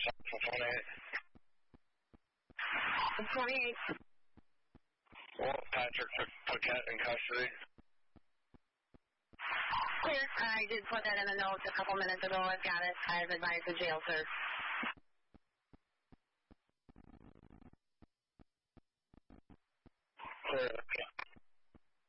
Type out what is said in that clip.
28. Well, Patrick Paquette in custody. Clear. I did put that in the notes a couple minutes ago. I've got it. I've advised the jail, sir. Clear. Okay.